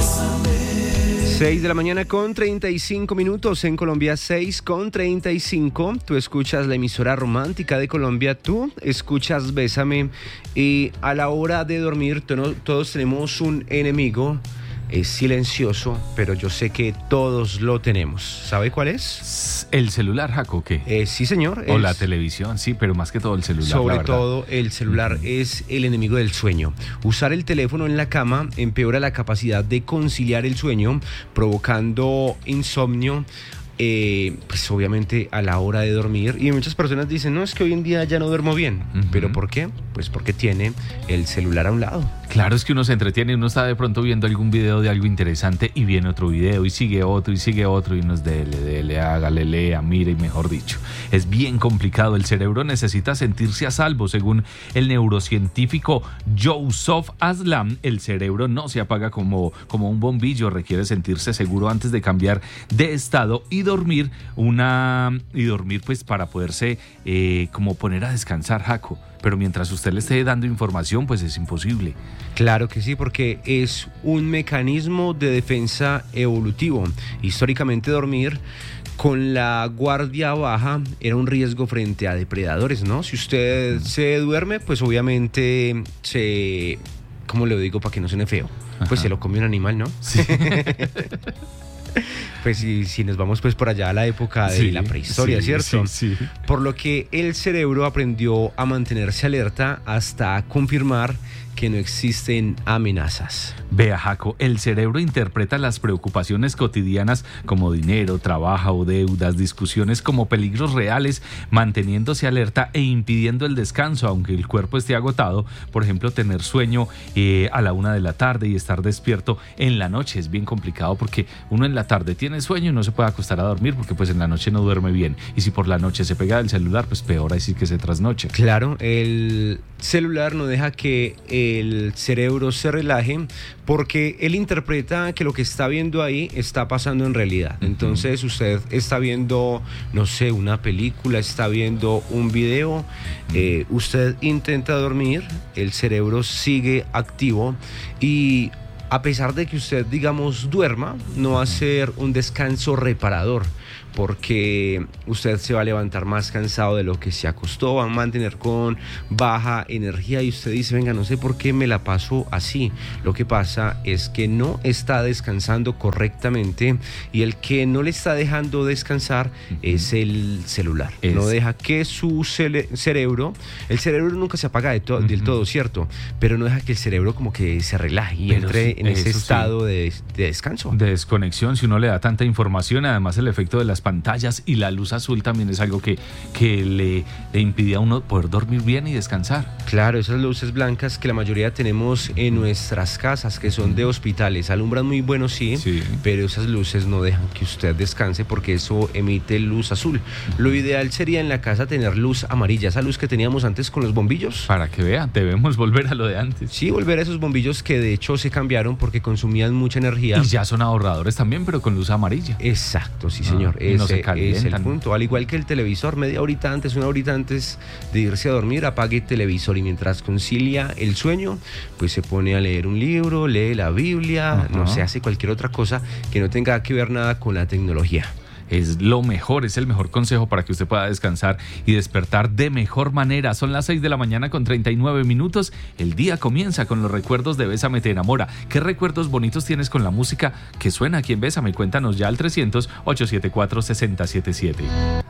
6 de la mañana con 35 minutos, en Colombia 6 con 35. Tú escuchas la emisora romántica de Colombia, tú escuchas Bésame, y a la hora de dormir todos tenemos un enemigo. Es silencioso, pero yo sé que todos lo tenemos. ¿Sabe cuál es? ¿El celular, Jaco, qué? Sí, señor. O la televisión, sí, pero más que todo el celular. Sobre todo el celular es el enemigo del sueño. Usar el teléfono en la cama empeora la capacidad de conciliar el sueño, provocando insomnio. Pues obviamente a la hora de dormir, y muchas personas dicen, no, es que hoy en día ya no duermo bien. ¿Pero por qué? Pues porque tiene el celular a un lado. Claro, es que uno se entretiene, uno está de pronto viendo algún video de algo interesante y viene otro video y sigue otro y uno es dele, hágale, lea, mire, y mejor dicho, es bien complicado. El cerebro necesita sentirse a salvo. Según el neurocientífico Yousuf Aslam, el cerebro no se apaga como un bombillo, requiere sentirse seguro antes de cambiar de estado y dormir pues para poderse como poner a descansar, Jaco. Pero mientras usted le esté dando información, pues es imposible. Claro que sí, porque es un mecanismo de defensa evolutivo. Históricamente dormir con la guardia baja era un riesgo frente a depredadores, ¿no? Si usted se duerme, pues obviamente ¿cómo le digo para que no suene feo? Pues se lo come un animal, ¿no? Sí. Pues si nos vamos pues por allá a la época de la prehistoria, ¿cierto? Sí. Por lo que el cerebro aprendió a mantenerse alerta hasta confirmar que no existen amenazas. Vea, Jaco, el cerebro interpreta las preocupaciones cotidianas como dinero, trabajo o deudas, discusiones como peligros reales, manteniéndose alerta e impidiendo el descanso, aunque el cuerpo esté agotado. Por ejemplo, tener sueño a la 1 de la tarde y estar despierto en la noche es bien complicado, porque uno en la tarde tiene sueño y no se puede acostar a dormir porque pues en la noche no duerme bien. Y si por la noche se pega del celular, pues peor, así que se trasnoche. Claro, el celular no deja que el cerebro se relaje, porque él interpreta que lo que está viendo ahí está pasando en realidad. Entonces usted está viendo, no sé, una película, está viendo un video, usted intenta dormir, el cerebro sigue activo, y a pesar de que usted, digamos, duerma, no va a ser un descanso reparador, porque usted se va a levantar más cansado de lo que se acostó, va a mantener con baja energía, y usted dice, venga, no sé por qué me la paso así. Lo que pasa es que no está descansando correctamente, y el que no le está dejando descansar es el celular. No deja que su cerebro, el cerebro nunca se apaga del todo, ¿cierto? Pero no deja que el cerebro como que se relaje y entre en ese estado de descanso. De desconexión, si uno le da tanta información. Además, el efecto de las pantallas y la luz azul también es algo que le impide a uno poder dormir bien y descansar. Claro, esas luces blancas que la mayoría tenemos en nuestras casas, que son de hospitales, alumbran muy bueno, sí, pero esas luces no dejan que usted descanse, porque eso emite luz azul. Lo ideal sería en la casa tener luz amarilla, esa luz que teníamos antes con los bombillos. Para que vea, debemos volver a lo de antes. Sí, volver a esos bombillos que de hecho se cambiaron porque consumían mucha energía. Y ya son ahorradores también, pero con luz amarilla. Exacto, sí, señor. No se es el punto. Al igual que el televisor, una horita antes de irse a dormir, apague el televisor, y mientras concilia el sueño, pues se pone a leer un libro, lee la Biblia, no sé, hace cualquier otra cosa que no tenga que ver nada con la tecnología. Es lo mejor, es el mejor consejo para que usted pueda descansar y despertar de mejor manera. Son las 6 de la mañana con 39 minutos. El día comienza con los recuerdos de Bésame Te Enamora. ¿Qué recuerdos bonitos tienes con la música que suena aquí en Bésame? Cuéntanos ya al 300-874-6077.